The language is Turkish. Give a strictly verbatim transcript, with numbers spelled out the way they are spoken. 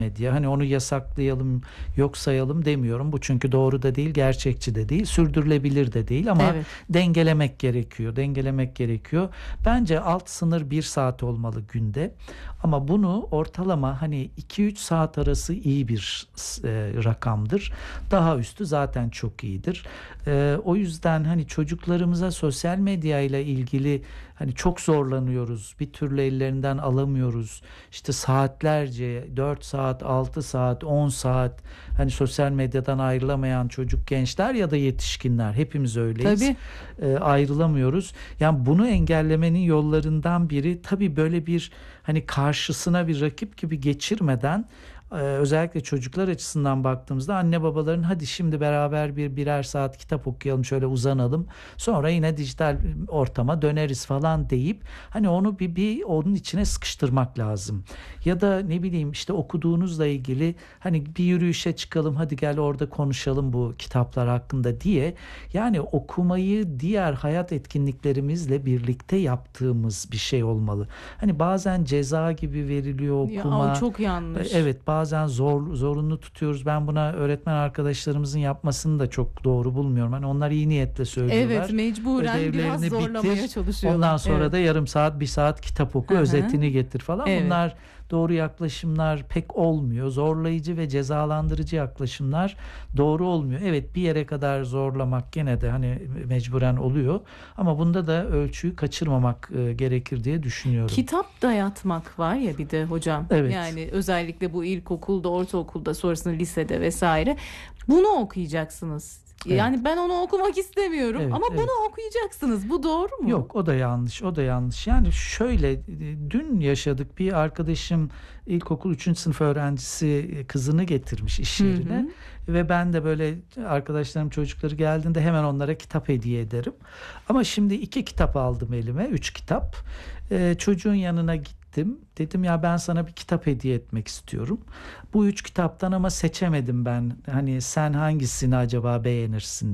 medya. Hani onu yasaklayalım, yok sayalım demiyorum. Bu çünkü doğru da değil, gerçekçi de değil, sürdürülebilir de değil ama Evet. dengelemek gerekiyor. Dengelemek gerekiyor. Bence alt sınır bir saat olmalı günde. Ama bunu ortalama hani iki üç saat arası iyi bir e, rakamdır. Daha üstü zaten çok iyidir. E, o yüzden hani çocuklarımıza sosyal medya ile ilgili hani çok zorlanıyoruz. Bir türlü ellerinden alamıyoruz. İşte saatlerce dört saat, altı saat, on saat hani sosyal medyadan ayrılamayan çocuk, gençler ya da yetişkinler, hepimiz öyleyiz. Tabii. E, ayrılamıyoruz. Yani bunu engellemenin yollarından biri tabii böyle bir hani karşısına bir rakip gibi geçirmeden, Ee, özellikle çocuklar açısından baktığımızda anne babaların hadi şimdi beraber bir birer saat kitap okuyalım, şöyle uzanalım, sonra yine dijital ortama döneriz falan deyip hani onu bir, bir onun içine sıkıştırmak lazım. Ya da ne bileyim işte okuduğunuzla ilgili hani bir yürüyüşe çıkalım, hadi gel orada konuşalım bu kitaplar hakkında diye, yani okumayı diğer hayat etkinliklerimizle birlikte yaptığımız bir şey olmalı. Hani bazen ceza gibi veriliyor Ya o okuma. çok yanlış. Evet, bazen zor zorunlu tutuyoruz. Ben buna öğretmen arkadaşlarımızın yapmasını da çok doğru bulmuyorum. Hani onlar iyi niyetle söylüyorlar. Evet, mecburen biraz Ödevlerini zorlamaya bitir. çalışıyorlar. Ondan sonra Evet. da yarım saat, bir saat kitap oku, Hı hı. özetini getir falan. Evet. Bunlar doğru yaklaşımlar pek olmuyor. Zorlayıcı ve cezalandırıcı yaklaşımlar doğru olmuyor. Evet, bir yere kadar zorlamak gene de hani mecburen oluyor. Ama bunda da ölçüyü kaçırmamak e, gerekir diye düşünüyorum. Kitap dayatmak var ya bir de hocam. Evet. Yani özellikle bu ilkokulda, ortaokulda, sonrasında lisede vesaire. Bunu okuyacaksınız. Evet. Yani ben onu okumak istemiyorum Evet, ama evet. bunu okuyacaksınız. Bu doğru mu? Yok, o da yanlış, o da yanlış. Yani şöyle, e, dün yaşadık, bir arkadaşım ilkokul üçüncü sınıf öğrencisi e, kızını getirmiş iş Hı yerine. hı. Ve ben de böyle arkadaşlarım çocukları geldiğinde hemen onlara kitap hediye ederim. Ama şimdi iki kitap aldım elime, üç kitap. Ee, çocuğun yanına gittim. Dedim ya, ben sana bir kitap hediye etmek istiyorum. Bu üç kitaptan ama seçemedim ben. Hani sen hangisini acaba beğenirsin